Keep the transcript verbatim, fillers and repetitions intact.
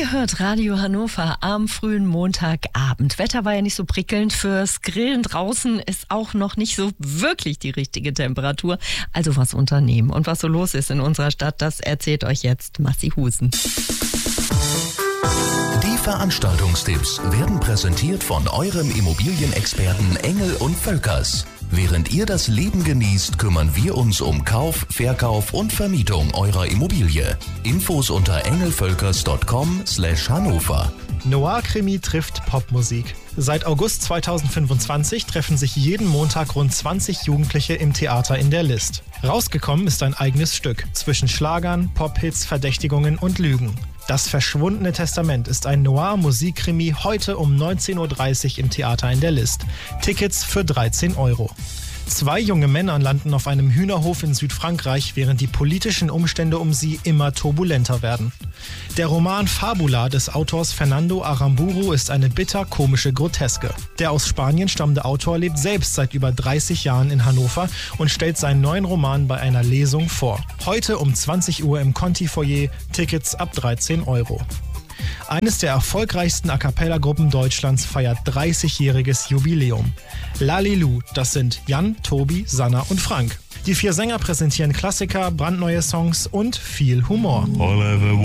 Ihr hört Radio Hannover am frühen Montagabend. Wetter war ja nicht so prickelnd. Fürs Grillen draußen ist auch noch nicht so wirklich die richtige Temperatur. Also was unternehmen. Und was so los ist in unserer Stadt, das erzählt euch jetzt Massi Husen. Die Veranstaltungstipps werden präsentiert von eurem Immobilienexperten Engel und Völkers. Während ihr das Leben genießt, kümmern wir uns um Kauf, Verkauf und Vermietung eurer Immobilie. Infos unter engelvölkers punkt com slash Hannover. Noir-Krimi trifft Popmusik. Seit August zweitausendfünfundzwanzig treffen sich jeden Montag rund zwanzig Jugendliche im Theater in der List. Rausgekommen ist ein eigenes Stück zwischen Schlagern, Pop-Hits, Verdächtigungen und Lügen. Das verschwundene Testament ist ein Noir-Musikkrimi heute um neunzehn Uhr dreißig im Theater in der List. Tickets für dreizehn Euro. Zwei junge Männer landen auf einem Hühnerhof in Südfrankreich, während die politischen Umstände um sie immer turbulenter werden. Der Roman Fabula des Autors Fernando Aramburu ist eine bitter-komische Groteske. Der aus Spanien stammende Autor lebt selbst seit über dreißig Jahren in Hannover und stellt seinen neuen Roman bei einer Lesung vor. Heute um zwanzig Uhr im Conti-Foyer, Tickets ab dreizehn Euro. Eines der erfolgreichsten A-Cappella-Gruppen Deutschlands feiert dreißigjähriges Jubiläum. Lalilu, das sind Jan, Tobi, Sanna und Frank. Die vier Sänger präsentieren Klassiker, brandneue Songs und viel Humor. All